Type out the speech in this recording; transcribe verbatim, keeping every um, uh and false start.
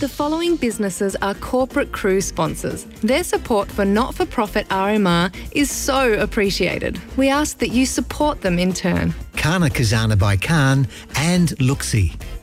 The following businesses are corporate cruise sponsors. Their support for not-for-profit R M R is so appreciated. We ask that you support them in turn. Kana Kazana by Khan and Luxi.